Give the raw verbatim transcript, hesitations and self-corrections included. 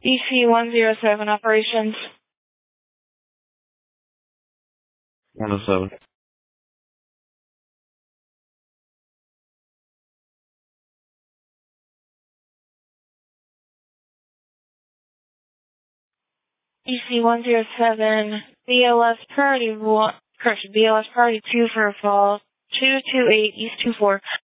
E C one zero seven operations. one oh seven. E C one zero seven, B L S priority one, correction, B L S priority two for a fall, two two eight East two four.